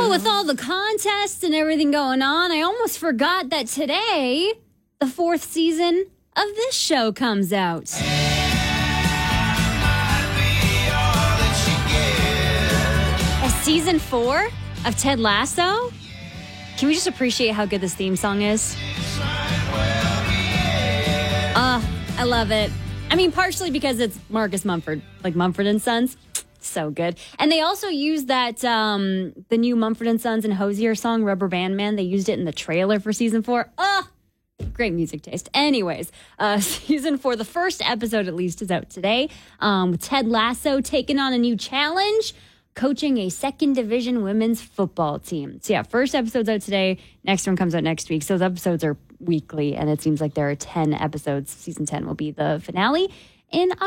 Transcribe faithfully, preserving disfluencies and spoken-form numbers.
Well, with all the contests and everything going on, I almost forgot that today, the fourth season of this show comes out. A season four of Ted Lasso? Can we just appreciate how good this theme song is? Uh, I love it. I mean, partially because it's Marcus Mumford, like Mumford and Sons. So good. And they also used that, um, the new Mumford and Sons and Hosier song, Rubber Band Man. They used it in the trailer for season four. Oh, great music taste. Anyways, uh, season four, the first episode at least, is out today. Um, with Ted Lasso taking on a new challenge, coaching a second division women's football team. So yeah, first episode's out today. Next one comes out next week. So those episodes are weekly, and it seems like there are ten episodes. Season ten will be the finale in